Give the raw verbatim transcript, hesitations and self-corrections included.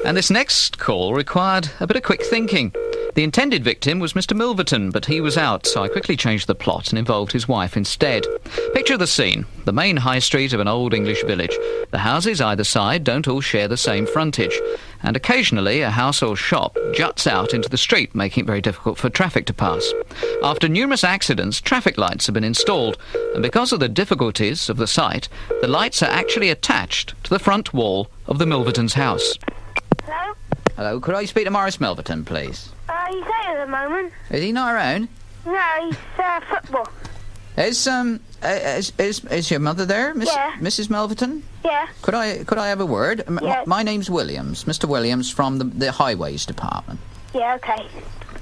And this next call required a bit of quick thinking. The intended victim was Mister Milverton, but he was out, so I quickly changed the plot and involved his wife instead. Picture the scene. The main high street of an old English village. The houses either side don't all share the same frontage, and occasionally a house or shop juts out into the street, making it very difficult for traffic to pass. After numerous accidents, traffic lights have been installed, and because of the difficulties of the site, the lights are actually attached to the front wall of the Milverton's house. Hello? Hello, could I speak to Morris Milverton, please? Uh, he's out at the moment. Is he not around? No, he's uh, football. Is um uh, is, is is your mother there, Miss Yeah. Missus Milverton? Yeah. Could I could I have a word? M- Yeah. My name's Williams, Mister Williams from the the Highways Department. Yeah, okay.